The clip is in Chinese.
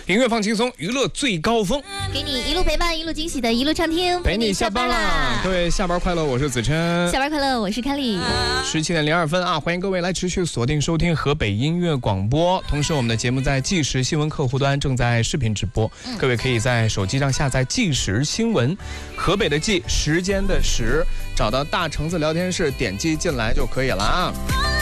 音乐放轻松，娱乐最高峰， 给你一路陪伴，一路惊喜的一路畅听， 陪你下班啦！各位下班快乐，我是子琛。 下班快乐，我是凯里。 17:02啊，欢迎各位来持续锁定收听河北音乐广播。同时，我们的节目在即时新闻客户端正在视频直播，各位可以在手机上下载即时新闻，河北的即，时间的时，找到大橙子聊天室，点击进来就可以了啊。